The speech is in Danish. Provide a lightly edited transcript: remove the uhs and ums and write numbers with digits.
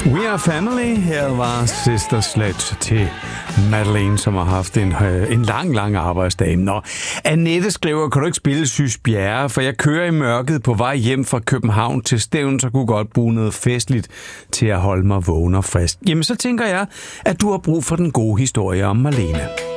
We are family. Her var Sister Sledge til Madeleine, som har haft en lang arbejdsdag. Nå, Annette skriver, kan du ikke spille Sys Bjerre, for jeg kører i mørket på vej hjem fra København til Stævn, så kunne godt bruge noget festligt til at holde mig vågen og frisk. Jamen, så tænker jeg, at du har brug for den gode historie om Marlene.